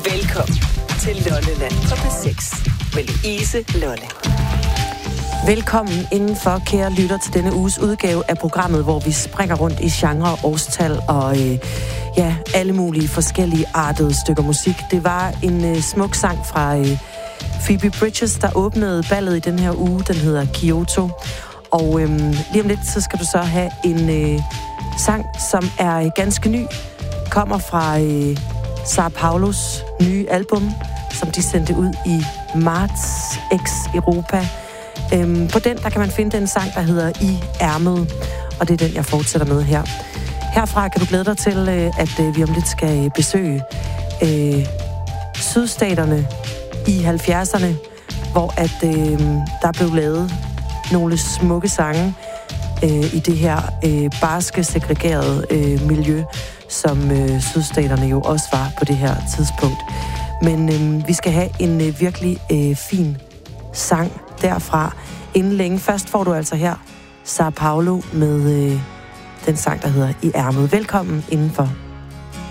Velkommen til Lolleland på P6 med Louise Lolle. Velkommen indenfor, kære lytter, til denne uges udgave af programmet, hvor vi springer rundt i genre, årstal og alle mulige forskellige artede stykker musik. Det var en smuk sang fra Phoebe Bridgers, der åbnede ballet i den her uge. Den hedder Kyoto. Og lige om lidt, så skal du så have en sang, som er ganske ny. Kommer fra Sao Paulos nye album, som de sendte ud i marts X Europa. På den, der kan man finde den sang, der hedder I ærmet, og det er den, jeg fortsætter med her. Herfra kan du glæde dig til, at vi om lidt skal besøge sydstaterne i 70'erne, hvor at der blev lavet nogle smukke sange i det her barske, segregerede miljø, som sydstaterne jo også var på det her tidspunkt. Men vi skal have en virkelig fin sang derfra inden længe. Først får du altså her Sao Paulo med den sang, der hedder I ærmet. Velkommen indenfor.